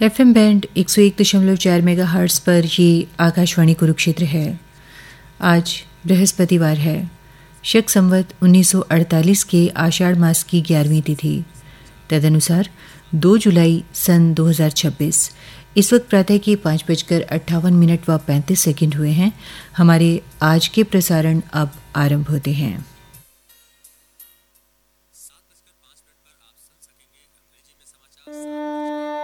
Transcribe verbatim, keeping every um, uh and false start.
FM band एक सौ एक दशमलव चार मेगाहर्ट्ज़ पर ये आकाशवाणी कुरुक्षेत्र है। आज बृहस्पतिवार है। शक संवत उन्नीस सौ अड़तालीस के आषाढ़ मास की ग्यारहवीं तिथि, तदनुसार दो जुलाई सन दो हज़ार छब्बीस। इस वक्त प्रातः के पाँच बजकर अट्ठावन मिनट व पैंतीस सेकंड हुए हैं। हमारे आज के प्रसारण अब आरंभ होते हैं।